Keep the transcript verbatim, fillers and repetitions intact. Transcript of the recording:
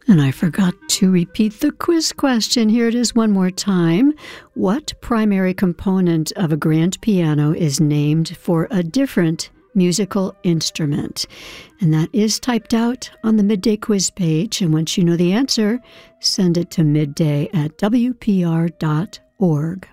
And I forgot to repeat the quiz question. Here it is one more time. What primary component of a grand piano is named for a different musical instrument? And that is typed out on the Midday Quiz page. And once you know the answer, send it to midday at w p r dot org.